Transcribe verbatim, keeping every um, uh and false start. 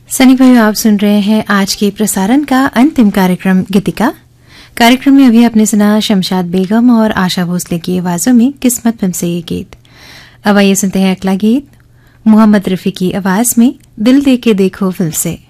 सनी भाइयों, आप सुन रहे हैं आज के प्रसारण का अंतिम कार्यक्रम गीतिका। कार्यक्रम में अभी आपने सुना शमशाद बेगम और आशा भोसले की आवाजों में किस्मत फिल्म से ये गीत। अब आइए सुनते हैं अगला गीत मोहम्मद रफी की आवाज में दिल दे के देखो फिल्म से।